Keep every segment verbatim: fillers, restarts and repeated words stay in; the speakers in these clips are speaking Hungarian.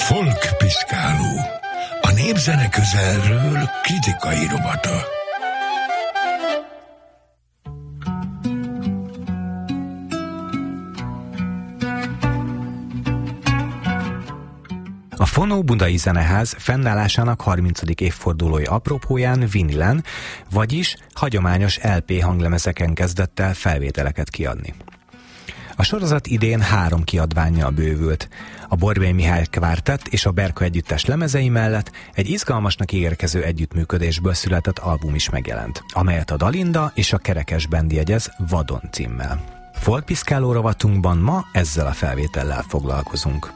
Folkpiszkáló. A népzene közelről kritikai robata. A Fonó Budai Zeneház fennállásának harmincadik évfordulója apropóján vinilen, vagyis hagyományos el pé hanglemezeken kezdett el felvételeket kiadni. A sorozat idén három kiadvánnyal bővült. A Borbély Mihály Kvártett és a Berka Együttes lemezei mellett egy izgalmasnak ígérkező együttműködésből született album is megjelent, amelyet a Dalinda és a Kerekes Band jegyez Vadon címmel. Folkpiszkáló rovatunkban ma ezzel a felvétellel foglalkozunk.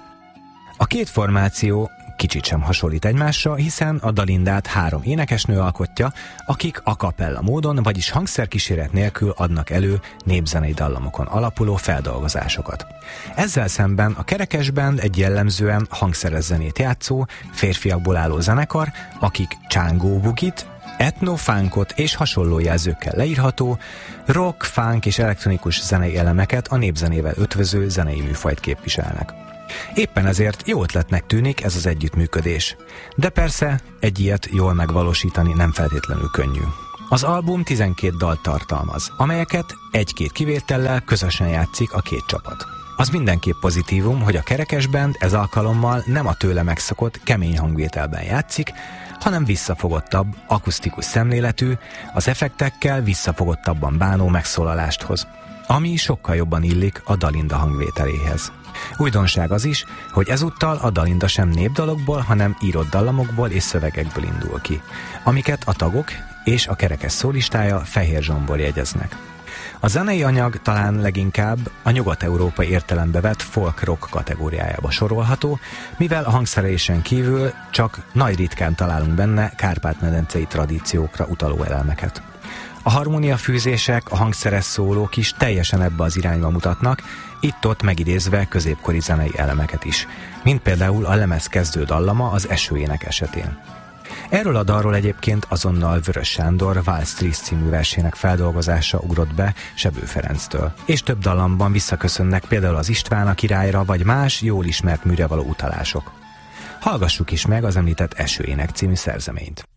A két formáció kicsit sem hasonlít egymásra, hiszen a Dalindát három énekesnő alkotja, akik a cappella módon, vagyis hangszerkíséret nélkül adnak elő népzenei dallamokon alapuló feldolgozásokat. Ezzel szemben a Kerekes Band egy jellemzően hangszeres zenét játszó, férfiakból álló zenekar, akik csángóbugit, etno-funkot és hasonló jelzőkkel leírható, rock, funk és elektronikus zenei elemeket a népzenével ötvöző zenei műfajt képviselnek. Éppen ezért jó ötletnek tűnik ez az együttműködés. De persze egy ilyet jól megvalósítani nem feltétlenül könnyű. Az album tizenkét dalt tartalmaz, amelyeket egy-két kivétellel közösen játszik a két csapat. Az mindenképp pozitívum, hogy a Kerekes Band ez alkalommal nem a tőle megszokott kemény hangvételben játszik, hanem visszafogottabb, akusztikus szemléletű, az effektekkel visszafogottabban bánó megszólalást hoz, ami sokkal jobban illik a Dalinda hangvételéhez. Újdonság az is, hogy ezúttal a Dalinda sem népdalokból, hanem írott dallamokból és szövegekből indul ki, amiket a tagok és a Kerekes szólistája Fehér Zsombor jegyeznek. A zenei anyag talán leginkább a nyugat-európai értelembe vett folk-rock kategóriájába sorolható, mivel a hangszerelésen kívül csak nagy ritkán találunk benne kárpát-medencei tradíciókra utaló elemeket. A harmóniafűzések, a hangszeres szólók is teljesen ebbe az irányba mutatnak, itt-ott megidézve középkori zenei elemeket is, mint például a lemez kezdő dallama az Esőének esetén. Erről a dalról egyébként azonnal Vörös Sándor Waltz Tríz című versének feldolgozása ugrott be Sebő Ferenctől, és több dallamban visszaköszönnek például az István a királyra vagy más jól ismert műre való utalások. Hallgassuk is meg az említett Esőének című szerzeményt.